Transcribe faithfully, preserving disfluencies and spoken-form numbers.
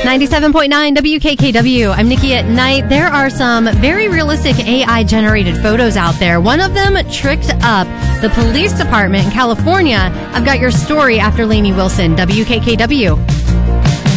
ninety-seven point nine W K K W. I'm Nikki at Night. There are some very realistic A I-generated photos out there. One of them tricked up the police department in California. I've got your story after Lainey Wilson. W K K W.